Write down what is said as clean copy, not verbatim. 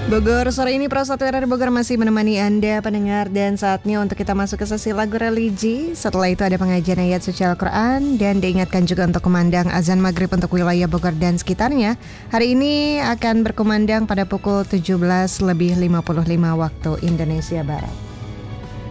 Bogor, sore ini Pro 1 RRI Bogor masih menemani Anda pendengar, dan saatnya untuk kita masuk ke sesi lagu religi. Setelah itu ada pengajian ayat suci Al-Quran dan diingatkan juga untuk kumandang azan maghrib untuk wilayah Bogor dan sekitarnya. Hari ini akan berkumandang pada pukul 17:55 waktu Indonesia Barat.